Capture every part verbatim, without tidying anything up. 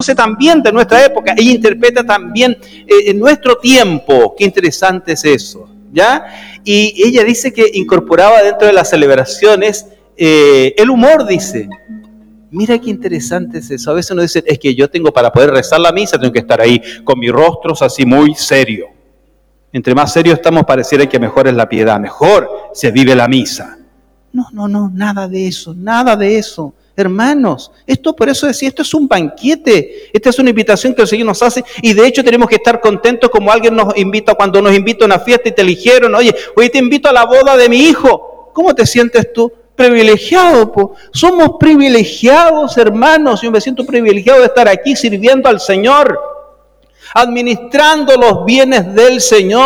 conoce también de nuestra época. Ella interpreta también eh, en nuestro tiempo. Qué interesante es eso, ¿ya? Y ella dice que incorporaba dentro de las celebraciones eh, el humor, dice. Mira qué interesante es eso. A veces nos dicen, es que yo tengo para poder rezar la misa, tengo que estar ahí con mis rostros así muy serio. Entre más serios estamos, pareciera que mejor es la piedad, mejor se vive la misa. No, no, no, nada de eso, nada de eso. Hermanos, esto por eso decía, esto es un banquete, esta es una invitación que el Señor nos hace y de hecho tenemos que estar contentos como alguien nos invita, cuando nos invita a una fiesta y te eligieron, oye, hoy te invito a la boda de mi hijo. ¿Cómo te sientes tú? Privilegiado, po. Somos privilegiados, hermanos. Yo me siento privilegiado de estar aquí sirviendo al Señor, administrando los bienes del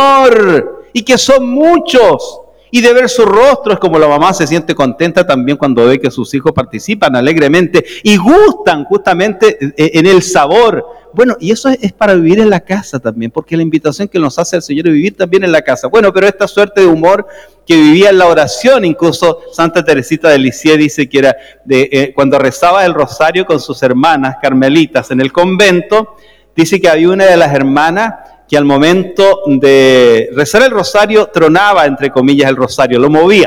Señor, y que son muchos. Y de ver sus rostros, como la mamá se siente contenta también cuando ve que sus hijos participan alegremente y gustan justamente en el sabor. Bueno, y eso es para vivir en la casa también, porque la invitación que nos hace el Señor es vivir también en la casa. Bueno, pero esta suerte de humor que vivía en la oración, incluso Santa Teresita de Lisieux dice que era de, eh, cuando rezaba el rosario con sus hermanas carmelitas en el convento, dice que había una de las hermanas que al momento de rezar el rosario tronaba, entre comillas, el rosario, lo movía.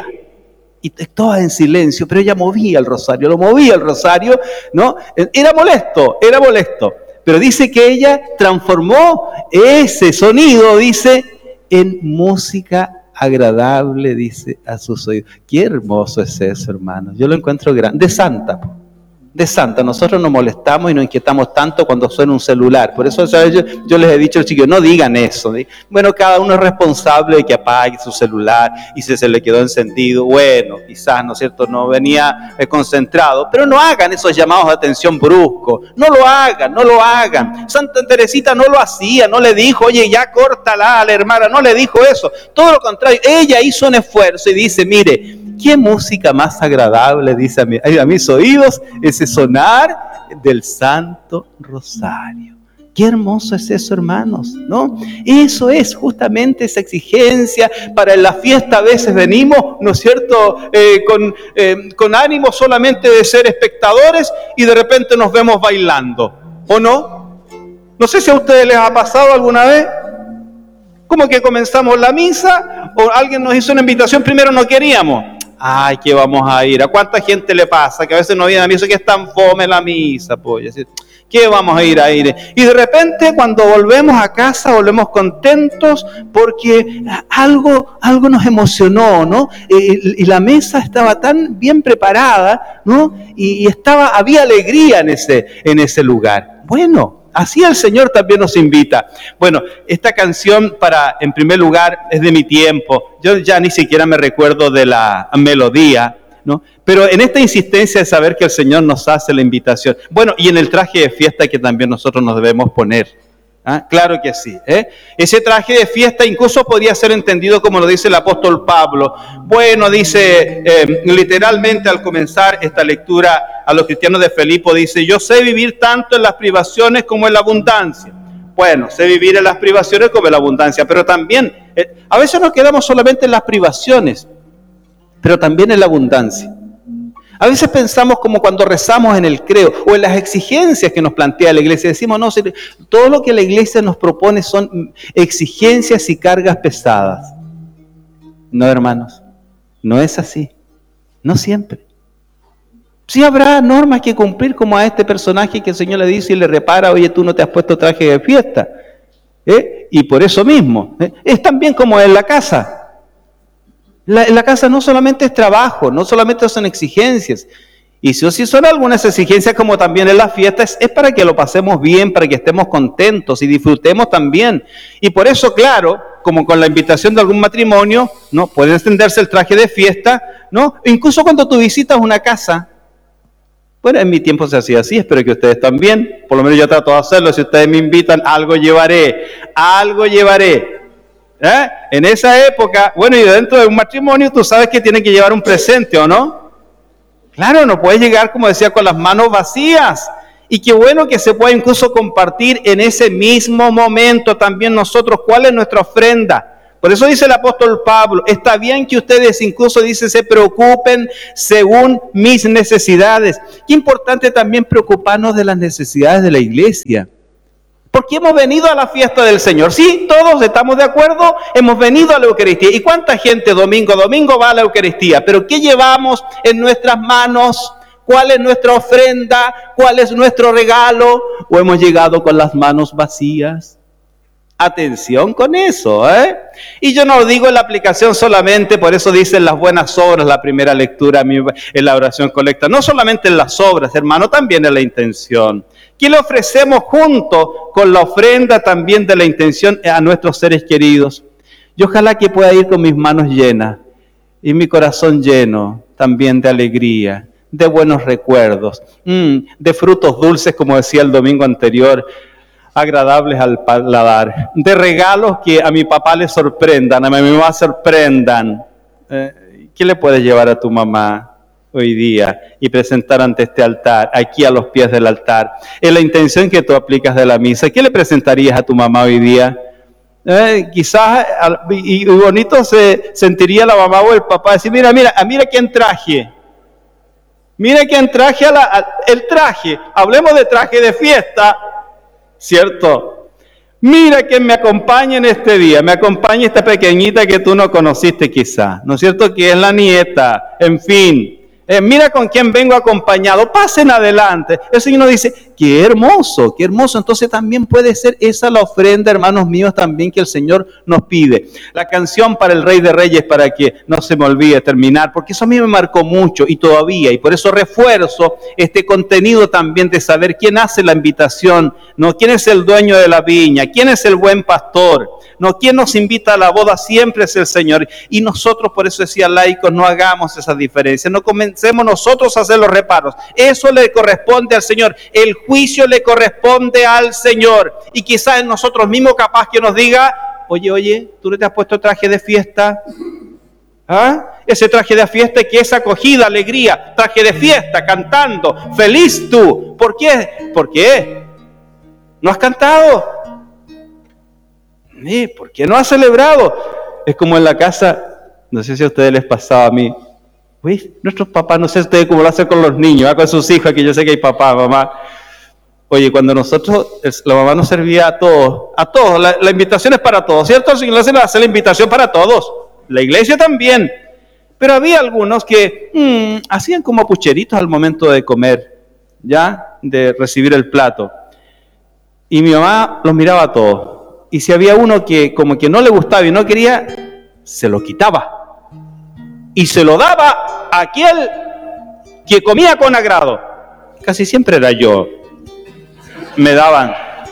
Y todas en silencio, pero ella movía el rosario, lo movía el rosario, ¿no? Era molesto, era molesto. Pero dice que ella transformó ese sonido, dice, en música agradable, dice, a sus oídos. Qué hermoso es eso, hermanos. Yo lo encuentro grande. De santa, de santa. Nosotros nos molestamos y nos inquietamos tanto cuando suena un celular. Por eso, ¿sabes? Yo, yo les he dicho a los chicos, no digan eso. Bueno, cada uno es responsable de que apague su celular y si se le quedó encendido, bueno, quizás, ¿no es cierto?, no venía eh, concentrado. Pero no hagan esos llamados de atención bruscos. No lo hagan, no lo hagan. Santa Teresita no lo hacía, no le dijo, oye, ya córtala a la hermana. No le dijo eso. Todo lo contrario, ella hizo un esfuerzo y dice, mire, qué música más agradable, dice a, mi, a mis oídos, ese sonar del Santo Rosario. Qué hermoso es eso, hermanos, ¿no? Eso es justamente esa exigencia. Para la fiesta a veces venimos, ¿no es cierto?, eh, con, eh, con ánimo solamente de ser espectadores y de repente nos vemos bailando, ¿o no? No sé si a ustedes les ha pasado alguna vez. Como que comenzamos la misa o alguien nos hizo una invitación, primero no queríamos. Ay, ¿qué vamos a ir? ¿A cuánta gente le pasa? Que a veces no viene a misa, que es tan fome la misa, pues. ¿Qué vamos a ir a ir? Y de repente cuando volvemos a casa, volvemos contentos porque algo, algo nos emocionó, ¿no? Y, y la mesa estaba tan bien preparada, ¿no? Y, y estaba, había alegría en ese, en ese lugar. Bueno, así el Señor también nos invita. Bueno, esta canción, para, en primer lugar, es de mi tiempo. Yo ya ni siquiera me recuerdo de la melodía, ¿no? Pero en esta insistencia de saber que el Señor nos hace la invitación. Bueno, y en el traje de fiesta que también nosotros nos debemos poner. ¿Ah? Claro que sí, ¿eh? Ese traje de fiesta incluso podría ser entendido como lo dice el apóstol Pablo. Bueno, dice eh, literalmente al comenzar esta lectura a los cristianos de Filipo, dice, yo sé vivir tanto en las privaciones como en la abundancia. Bueno, sé vivir en las privaciones como en la abundancia, pero también, eh, a veces nos quedamos solamente en las privaciones, pero también en la abundancia. A veces pensamos como cuando rezamos en el creo o en las exigencias que nos plantea la iglesia. Decimos, no, todo lo que la iglesia nos propone son exigencias y cargas pesadas. No, hermanos, no es así. No siempre. Sí habrá normas que cumplir, como a este personaje que el Señor le dice y le repara, oye, tú no te has puesto traje de fiesta. ¿Eh? Y por eso mismo, ¿eh? Es también como en la casa. La, la casa no solamente es trabajo, no solamente son exigencias. Y si, si son algunas exigencias, como también en las fiestas, es para que lo pasemos bien, para que estemos contentos y disfrutemos también. Y por eso, claro, como con la invitación de algún matrimonio, ¿no? Puede extenderse el traje de fiesta, ¿no? Incluso cuando tú visitas una casa. Bueno, en mi tiempo se hacía así, espero que ustedes también. Por lo menos yo trato de hacerlo. Si ustedes me invitan, algo llevaré, algo llevaré. ¿Eh? En esa época, bueno, y dentro de un matrimonio tú sabes que tiene que llevar un presente, ¿o no? Claro, no puedes llegar, como decía, con las manos vacías. Y qué bueno que se pueda incluso compartir en ese mismo momento también nosotros cuál es nuestra ofrenda Por eso dice el apóstol Pablo, está bien que ustedes incluso, dice, se preocupen según mis necesidades. Qué importante también preocuparnos de las necesidades de la iglesia. Porque hemos venido a la fiesta del Señor. Sí, todos estamos de acuerdo, hemos venido a la Eucaristía. ¿Y cuánta gente domingo a domingo va a la Eucaristía? Pero ¿qué llevamos en nuestras manos? ¿Cuál es nuestra ofrenda? ¿Cuál es nuestro regalo? ¿O hemos llegado con las manos vacías? Atención con eso, ¿eh? Y yo no lo digo en la aplicación solamente, por eso dicen las buenas obras, la primera lectura en la oración colecta. No solamente en las obras, hermano, también en la intención. ¿Qué le ofrecemos junto con la ofrenda también de la intención a nuestros seres queridos? Yo ojalá que pueda ir con mis manos llenas y mi corazón lleno también de alegría, de buenos recuerdos, mmm, de frutos dulces, como decía el domingo anterior, agradables al paladar, de regalos que a mi papá le sorprendan, a mi mamá sorprendan. Eh, ¿Qué le puedes llevar a tu mamá hoy día y presentar ante este altar, aquí a los pies del altar? Es la intención que tú aplicas de la misa. ¿Qué le presentarías a tu mamá hoy día? Eh, quizás, y, y bonito se sentiría la mamá o el papá, decir, mira, mira, mira quién traje. Mira quién traje a la, a, el traje. Hablemos de traje de fiesta, ¿cierto? Mira quién me acompaña en este día. Me acompaña esta pequeñita que tú no conociste quizá, ¿no es cierto? Que es la nieta, en fin. Eh, mira con quién vengo acompañado, pasen adelante. El Señor nos dice, qué hermoso, qué hermoso. Entonces también puede ser esa la ofrenda, hermanos míos, también que el Señor nos pide. La canción para el Rey de Reyes, para que no se me olvide terminar, porque eso a mí me marcó mucho y todavía, y por eso refuerzo este contenido también de saber quién hace la invitación, no, quién es el dueño de la viña, quién es el buen pastor. No, quien nos invita a la boda siempre es el Señor. Y nosotros, por eso decía laicos, no hagamos esa diferencia. No comencemos nosotros a hacer los reparos. Eso le corresponde al Señor. El juicio le corresponde al Señor. Y quizás en nosotros mismos capaz que nos diga, oye, oye, ¿tú no te has puesto traje de fiesta? ¿Ah? Ese traje de fiesta que es acogida, alegría. Traje de fiesta, cantando. Feliz tú. ¿Por qué? ¿Por qué? ¿No has cantado? ¿Por qué no ha celebrado? Es como en la casa, no sé si a ustedes les pasaba a mí. Uy, nuestros papás, no sé ustedes cómo lo hacen con los niños, ¿eh? Con sus hijos, que yo sé que hay papá, mamá. Oye, cuando nosotros, la mamá nos servía a todos, a todos, la, la invitación es para todos, ¿cierto? El Señor hace la invitación para todos, la iglesia también. Pero había algunos que mmm, hacían como pucheritos al momento de comer, ¿ya? De recibir el plato. Y mi mamá los miraba a todos. Y si había uno que como que no le gustaba y no quería, se lo quitaba. Y se lo daba a aquel que comía con agrado. Casi siempre era yo. Me daban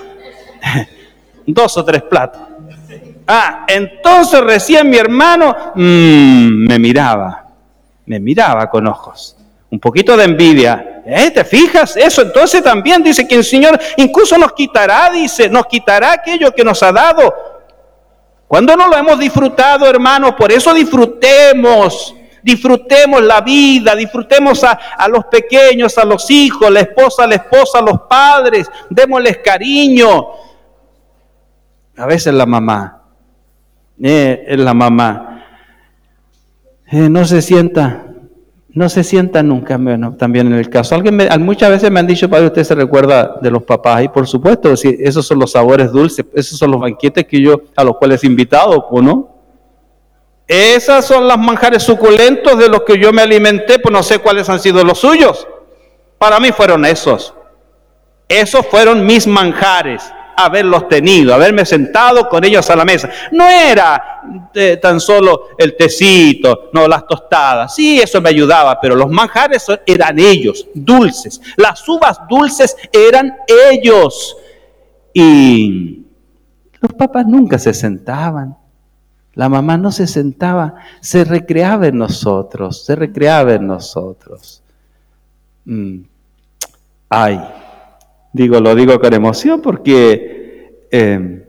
dos o tres platos. Ah, entonces recién mi hermano mmm, me miraba. Me miraba con ojos. Un poquito de envidia. ¿Eh? ¿Te fijas? Eso entonces también dice que el Señor incluso nos quitará, dice, nos quitará aquello que nos ha dado. Cuando no lo hemos disfrutado, hermanos, por eso disfrutemos, disfrutemos la vida, disfrutemos a, a los pequeños, a los hijos, la esposa, a la esposa, a los padres, démosles cariño. A veces la mamá, eh, es la mamá, eh, no se sienta. No se sienta nunca, bueno, también en el caso. Alguien me, muchas veces me han dicho, padre, usted se recuerda de los papás, y por supuesto, si esos son los sabores dulces, esos son los banquetes que yo, a los cuales he invitado, ¿o no? Esas son las manjares suculentos de los que yo me alimenté, pues no sé cuáles han sido los suyos. Para mí fueron esos. Esos fueron mis manjares. Haberlos tenido, haberme sentado con ellos a la mesa. No era eh, tan solo el tecito, no, las tostadas. Sí, eso me ayudaba, pero los manjares eran ellos, dulces. Las uvas dulces eran ellos. Y los papás nunca se sentaban. La mamá no se sentaba, se recreaba en nosotros, se recreaba en nosotros. Mm. Ay. Digo, lo digo con emoción porque eh,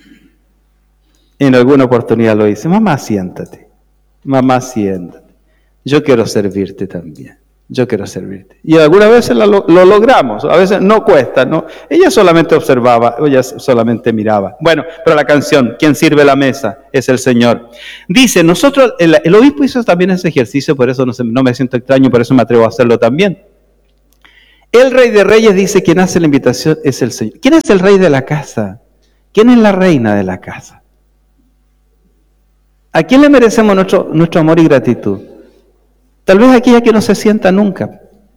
en alguna oportunidad lo hice. Mamá, siéntate. Mamá, siéntate. Yo quiero servirte también. yo quiero servirte. Y algunas veces lo, lo logramos, a veces no cuesta, ¿no? Ella solamente observaba, ella solamente miraba. Bueno, pero la canción, quien sirve la mesa es el Señor. Dice, nosotros, el, el obispo hizo también ese ejercicio, por eso no, se, no me siento extraño, por eso me atrevo a hacerlo también. El Rey de Reyes dice, quien hace la invitación es el Señor. ¿Quién es el rey de la casa? ¿Quién es la reina de la casa? ¿A quién le merecemos nuestro, nuestro amor y gratitud? Tal vez aquella que no se sienta nunca.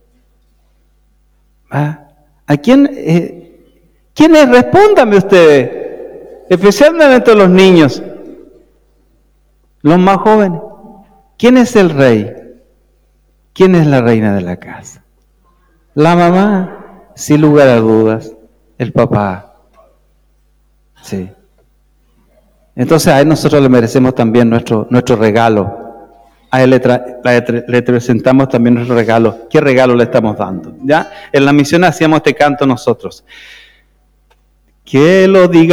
¿Ah? ¿A quién? Eh, ¿Quiénes? Respóndanme ustedes, especialmente los niños, los más jóvenes. ¿Quién es el rey? ¿Quién es la reina de la casa? La mamá, sin lugar a dudas, el papá. Sí. Entonces a él nosotros le merecemos también nuestro, nuestro regalo. A él le, tra- le, le presentamos también nuestro regalo. ¿Qué regalo le estamos dando? ¿Ya? En la misión hacíamos este canto nosotros. Que lo diga